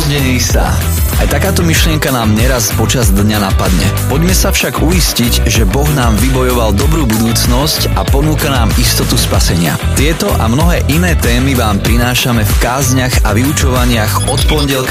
narodeniny sa. Aj takáto myšlienka nám neraz počas dňa napadne. Poďme sa však uistiť, že Boh nám vybojoval dobrú budúcnosť a ponúka nám istotu spasenia. Tieto a mnohé iné témy vám prinášame v kázniach a vyučovaniach od pondelka